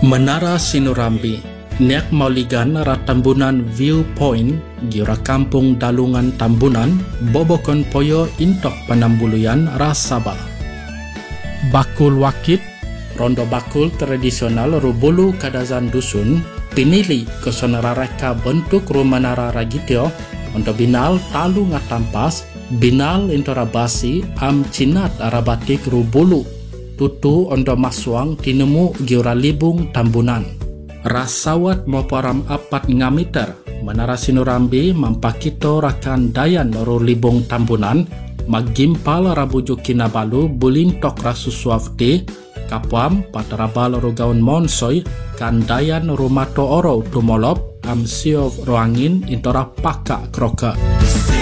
Menara Sinurambi, Niak Mauligan Ratambunan Viewpoint, Giura Kampung Dalungan Tambunan, Bobokon Poyo Intok Penambuluyan Rasaba. Bakul Wakit, Rondo bakul tradisional Rubulu Kadazan Dusun, pinili kesonarareka bentuk rumanara ragitio, untuk binal talu ngatampas, binal intorabasi am cinat arabatik Rubulu, tutu ondo maswang tinemu giura libung Tambunan. Rasawat moporam apat ngamiter, Menara Sinurambi mampakito rakan dayan ro libung Tambunan, magimpal rabuju kinabalu bulintok rasuswafti, kapuam patarabal ro gaun monsoy, kan dayan rumato oro tumolop, am siov roangin intora paka kroka.